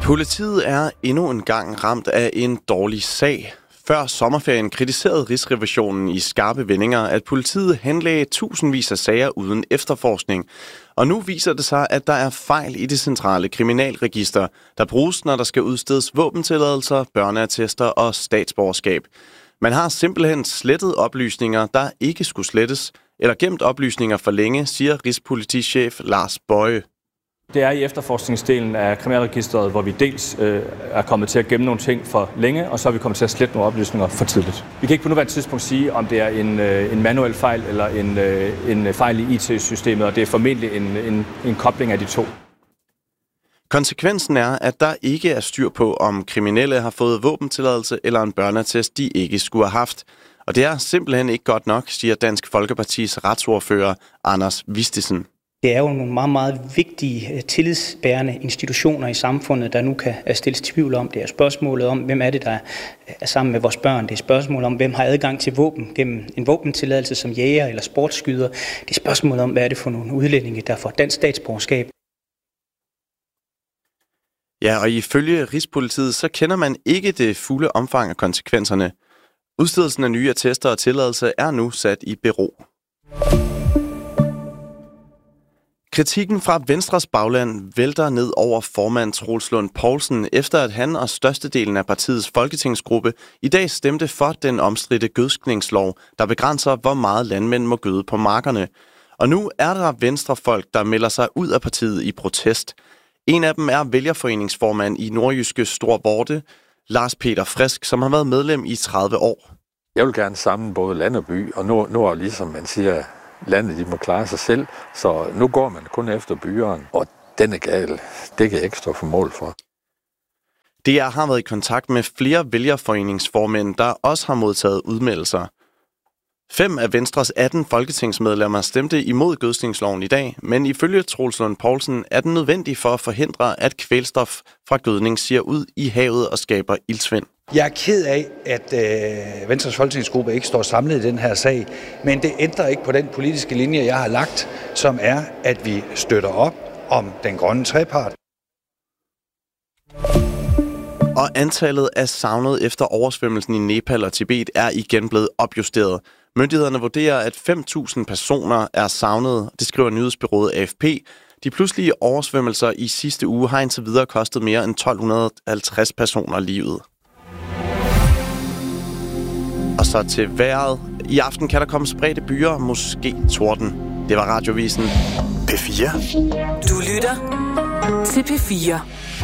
Politiet er endnu en gang ramt af en dårlig sag. Før sommerferien kritiserede Rigsrevisionen i skarpe vendinger, at politiet henlagde tusindvis af sager uden efterforskning. Og nu viser det sig, at der er fejl i det centrale kriminalregister, der bruges, når der skal udstedes våbentilladelser, børneattester og statsborgerskab. Man har simpelthen slettet oplysninger, der ikke skulle slettes, eller gemt oplysninger for længe, siger Rigspolitichef Lars Boje. Det er i efterforskningsdelen af kriminalregisteret, hvor vi dels er kommet til at gemme nogle ting for længe, og så er vi kommet til at slette nogle oplysninger for tidligt. Vi kan ikke på nuværende tidspunkt sige, om det er en manuel fejl eller en fejl i IT-systemet, og det er formentlig en kobling af de to. Konsekvensen er, at der ikke er styr på, om kriminelle har fået våbentilladelse eller en børneattest, de ikke skulle have haft. Og det er simpelthen ikke godt nok, siger Dansk Folkepartis retsordfører Anders Vistisen. Det er jo nogle meget, meget vigtige tillidsbærende institutioner i samfundet, der nu kan stilles tvivl om. Det er spørgsmålet om, hvem er det, der er sammen med vores børn. Det er spørgsmålet om, hvem har adgang til våben gennem en våbentilladelse som jæger eller sportsskyder. Det er spørgsmålet om, hvad er det for nogle udlændinge, der får dansk statsborgerskab. Ja, og ifølge Rigspolitiet, så kender man ikke det fulde omfang af konsekvenserne. Udstedelsen af nye attester og tilladelse er nu sat i bero. Kritikken fra Venstres bagland vælter ned over formand Troels Lund Poulsen, efter at han og størstedelen af partiets folketingsgruppe i dag stemte for den omstridte gødskningslov, der begrænser, hvor meget landmænd må gøde på markerne. Og nu er der venstrefolk, der melder sig ud af partiet i protest. En af dem er vælgerforeningsformand i nordjyske Stor Vorte, Lars Peter Frisk, som har været medlem i 30 år. Jeg vil gerne sammen både land og by, og nu er ligesom man siger, landet de må klare sig selv, så nu går man kun efter byeren, og den er gal. Det kan jeg ikke stå for mål for. DR har været i kontakt med flere vælgerforeningsformænd, der også har modtaget udmeldelser. 5 af Venstres 18 folketingsmedlemmer stemte imod gødskningsloven i dag, men ifølge Troels Lund Poulsen er den nødvendig for at forhindre, at kvælstof fra gødning siger ud i havet og skaber iltsvind. Jeg er ked af, at Venstres folketingsgruppe ikke står samlet i den her sag, men det ændrer ikke på den politiske linje, jeg har lagt, som er, at vi støtter op om den grønne trepart. Og antallet af savnede efter oversvømmelsen i Nepal og Tibet er igen blevet opjusteret. Myndighederne vurderer, at 5.000 personer er savnede, det skriver nyhedsbureauet AFP. De pludselige oversvømmelser i sidste uge har indtil videre kostet mere end 1250 personer livet. Og så til vejret. I aften kan der komme spredte byer, måske torden. Det var Radiovisen P4. Du lytter til P4.